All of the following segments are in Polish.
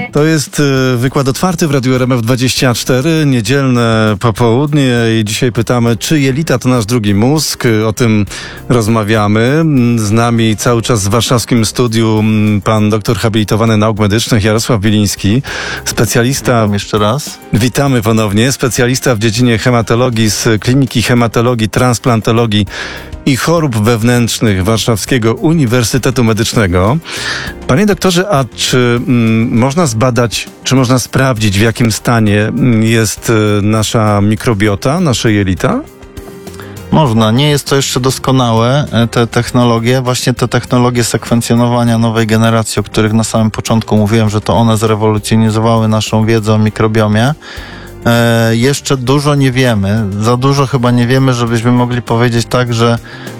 To jest wykład otwarty w Radiu RMF24, niedzielne popołudnie i dzisiaj pytamy, czy jelita to nasz drugi mózg? O tym rozmawiamy. Z nami cały czas w warszawskim studiu pan doktor habilitowany nauk medycznych Jarosław Biliński, specjalista... Witam jeszcze raz. Witamy ponownie. Specjalista w dziedzinie hematologii z Kliniki Hematologii, Transplantologii i Chorób Wewnętrznych Warszawskiego Uniwersytetu Medycznego. Panie doktorze, a czy można zbadać, czy można sprawdzić, w jakim stanie jest nasza mikrobiota, nasze jelita? Można. Nie jest to jeszcze doskonałe, te technologie, właśnie te technologie sekwencjonowania nowej generacji, o których na samym początku mówiłem, że to one zrewolucjonizowały naszą wiedzę o mikrobiomie. Jeszcze dużo nie wiemy, za dużo chyba nie wiemy, żebyśmy mogli powiedzieć tak, że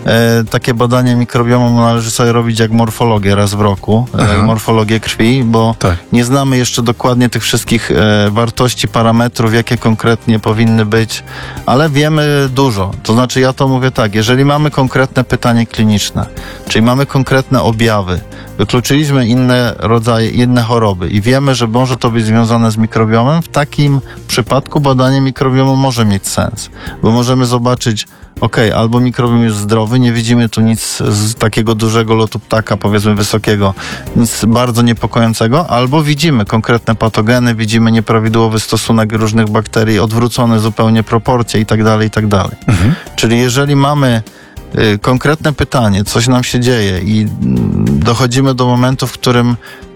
takie badanie mikrobiomu należy sobie robić jak morfologię raz w roku, morfologię krwi, bo nie znamy jeszcze dokładnie tych wszystkich wartości, parametrów, jakie konkretnie powinny być, ale wiemy dużo. To znaczy ja to mówię tak, jeżeli mamy konkretne pytanie kliniczne, czyli mamy konkretne objawy, wykluczyliśmy inne rodzaje, inne choroby i wiemy, że może to być związane z mikrobiomem, w takim przypadku badanie mikrobiomu może mieć sens, bo możemy zobaczyć, albo mikrobiom jest zdrowy, nie widzimy tu nic z takiego dużego lotu ptaka, powiedzmy wysokiego, nic bardzo niepokojącego, albo widzimy konkretne patogeny, widzimy nieprawidłowy stosunek różnych bakterii, odwrócone zupełnie proporcje itd., itd. Czyli jeżeli mamy konkretne pytanie, coś nam się dzieje i dochodzimy do momentu, w którym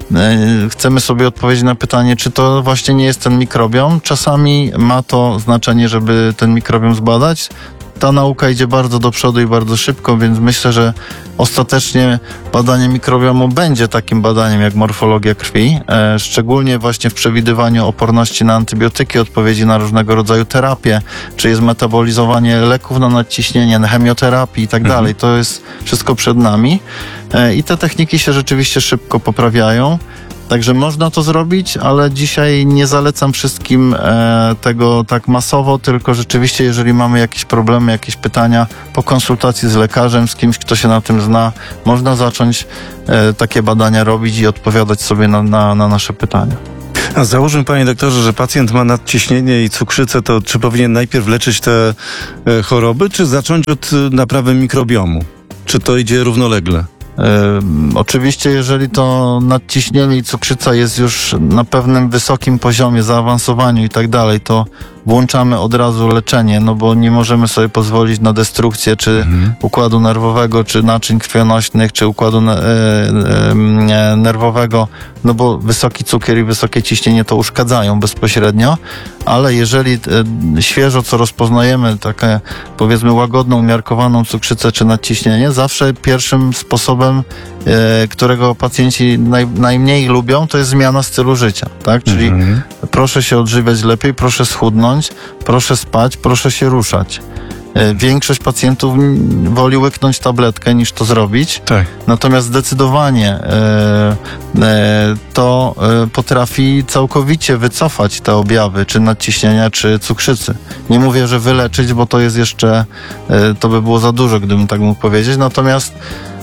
chcemy sobie odpowiedzieć na pytanie, czy to właśnie nie jest ten mikrobiom. Czasami ma to znaczenie, żeby ten mikrobiom zbadać. Ta nauka idzie bardzo do przodu i bardzo szybko, więc myślę, że ostatecznie badanie mikrobiomu będzie takim badaniem jak morfologia krwi, szczególnie właśnie w przewidywaniu oporności na antybiotyki, odpowiedzi na różnego rodzaju terapie, czy jest metabolizowanie leków na nadciśnienie, na chemioterapii i tak dalej. To jest wszystko przed nami i te techniki się rzeczywiście szybko poprawiają. Także można to zrobić, ale dzisiaj nie zalecam wszystkim tego tak masowo, tylko rzeczywiście, jeżeli mamy jakieś problemy, jakieś pytania, po konsultacji z lekarzem, z kimś, kto się na tym zna, można zacząć takie badania robić i odpowiadać sobie na nasze pytania. A załóżmy, panie doktorze, że pacjent ma nadciśnienie i cukrzycę, to czy powinien najpierw leczyć te choroby, czy zacząć od naprawy mikrobiomu? Czy to idzie równolegle? Oczywiście, jeżeli to nadciśnienie i cukrzyca jest już na pewnym wysokim poziomie, zaawansowaniu i tak dalej, to włączamy od razu leczenie, no bo nie możemy sobie pozwolić na destrukcję czy układu nerwowego, czy naczyń krwionośnych, czy układu nerwowego, no bo wysoki cukier i wysokie ciśnienie to uszkadzają bezpośrednio, ale jeżeli świeżo co rozpoznajemy, takie powiedzmy łagodną, umiarkowaną cukrzycę czy nadciśnienie, zawsze pierwszym sposobem, którego pacjenci najmniej lubią, to jest zmiana stylu życia, tak? Czyli proszę się odżywiać lepiej, proszę schudnąć, proszę spać, proszę się ruszać. Większość pacjentów woli łyknąć tabletkę niż to zrobić. Natomiast zdecydowanie to potrafi całkowicie wycofać te objawy, czy nadciśnienia, czy cukrzycy. Nie mówię, że wyleczyć, bo to jest jeszcze, to by było za dużo, gdybym tak mógł powiedzieć. Natomiast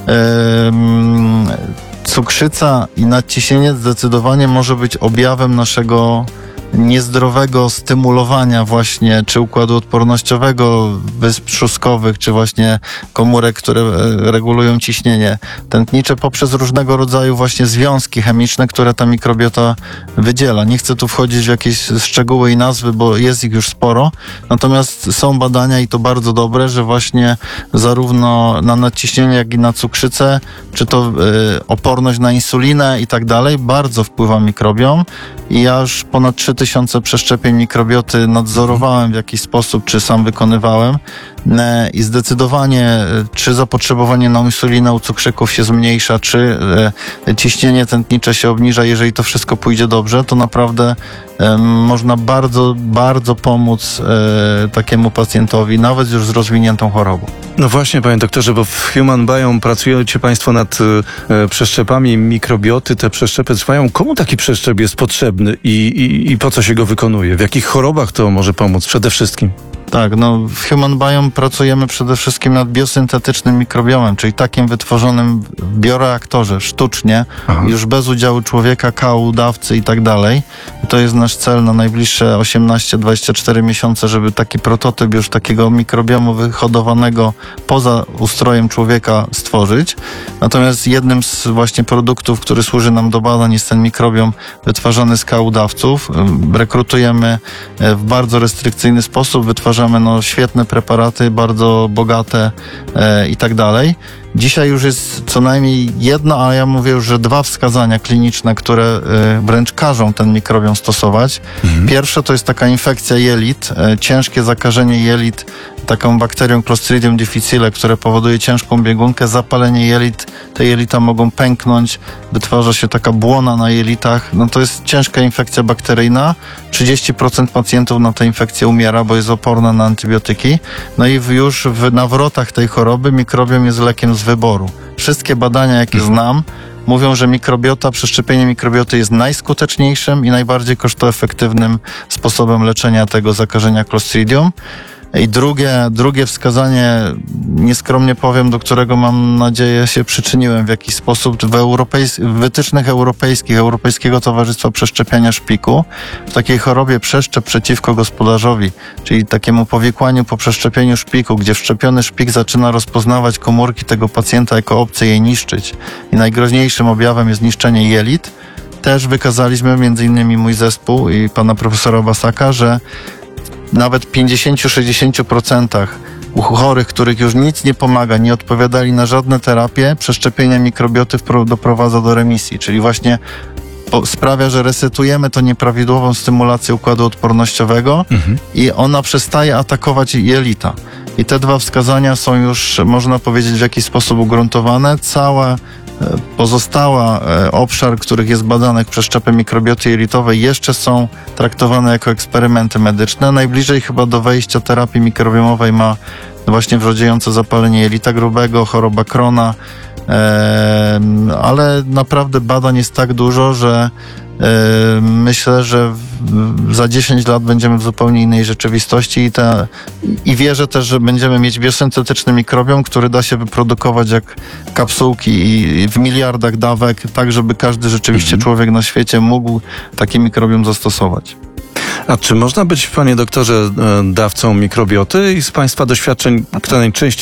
cukrzyca i nadciśnienie zdecydowanie może być objawem naszego niezdrowego stymulowania właśnie czy układu odpornościowego, wysp trzustkowych, czy właśnie komórek, które regulują ciśnienie tętnicze poprzez różnego rodzaju właśnie związki chemiczne, które ta mikrobiota wydziela. Nie chcę tu wchodzić w jakieś szczegóły i nazwy, bo jest ich już sporo, natomiast są badania i to bardzo dobre, że właśnie zarówno na nadciśnienie, jak i na cukrzycę, czy to oporność na insulinę i tak dalej, bardzo wpływa mikrobiom i ja już ponad 3000 przeszczepień mikrobioty nadzorowałem w jakiś sposób, czy sam wykonywałem i zdecydowanie czy zapotrzebowanie na insulinę u cukrzyków się zmniejsza, czy ciśnienie tętnicze się obniża. Jeżeli to wszystko pójdzie dobrze, to naprawdę można bardzo, bardzo pomóc takiemu pacjentowi, nawet już z rozwiniętą chorobą. No właśnie, panie doktorze, bo w Human Biome pracujecie państwo nad przeszczepami mikrobioty. Te przeszczepy trwają. Komu taki przeszczep jest potrzebny i po co się go wykonuje? W jakich chorobach to może pomóc przede wszystkim? Tak, no w Human Biome pracujemy przede wszystkim nad biosyntetycznym mikrobiomem, czyli takim wytworzonym w bioreaktorze sztucznie, już bez udziału człowieka, kału, dawcy i tak dalej. To jest nasz cel na najbliższe 18-24 miesiące, żeby taki prototyp już takiego mikrobiomu wyhodowanego poza ustrojem człowieka stworzyć. Natomiast jednym z właśnie produktów, który służy nam do badań, jest ten mikrobiom wytwarzany z kału dawców. Rekrutujemy w bardzo restrykcyjny sposób, wytwarzamy świetne preparaty, bardzo bogate i tak dalej. Dzisiaj już jest co najmniej jedno, a ja mówię już, że 2 wskazania kliniczne, które wręcz każą ten mikrobiom stosować. Pierwsze to jest taka infekcja jelit, ciężkie zakażenie jelit taką bakterią Clostridium difficile, które powoduje ciężką biegunkę, zapalenie jelit, te jelita mogą pęknąć, wytwarza się taka błona na jelitach. No to jest ciężka infekcja bakteryjna. 30% pacjentów na tę infekcję umiera, bo jest oporna na antybiotyki. No i już w nawrotach tej choroby mikrobiom jest lekiem z wyboru. Wszystkie badania, jakie znam, mówią, że mikrobiota, przeszczepienie mikrobioty jest najskuteczniejszym i najbardziej kosztoefektywnym sposobem leczenia tego zakażenia Clostridium. I drugie wskazanie, nieskromnie powiem, do którego mam nadzieję się przyczyniłem w jakiś sposób w wytycznych Europejskiego Towarzystwa Przeszczepiania Szpiku, w takiej chorobie przeszczep przeciwko gospodarzowi, czyli takiemu powikłaniu po przeszczepieniu szpiku, gdzie wszczepiony szpik zaczyna rozpoznawać komórki tego pacjenta jako obce, je niszczyć. I najgroźniejszym objawem jest niszczenie jelit. Też wykazaliśmy, między innymi mój zespół i pana profesora Basaka, że nawet w 50-60% u chorych, których już nic nie pomaga, nie odpowiadali na żadne terapie, przeszczepienie mikrobioty doprowadza do remisji, czyli właśnie sprawia, że resetujemy to nieprawidłową stymulację układu odpornościowego i ona przestaje atakować jelita. I te 2 wskazania są już, można powiedzieć, w jakiś sposób ugruntowane. Cała pozostała obszar, których jest badanych przeszczepy mikrobioty jelitowej, jeszcze są traktowane jako eksperymenty medyczne. Najbliżej chyba do wejścia terapii mikrobiomowej ma właśnie wrodziejące zapalenie jelita grubego, choroba Crohna, ale naprawdę badań jest tak dużo, że myślę, że za 10 lat będziemy w zupełnie innej rzeczywistości i wierzę też, że będziemy mieć biosyntetyczny mikrobiom, który da się wyprodukować jak kapsułki i w miliardach dawek, tak żeby każdy rzeczywiście człowiek na świecie mógł taki mikrobiom zastosować. A czy można być, panie doktorze, dawcą mikrobioty i z państwa doświadczeń, kto najczęściej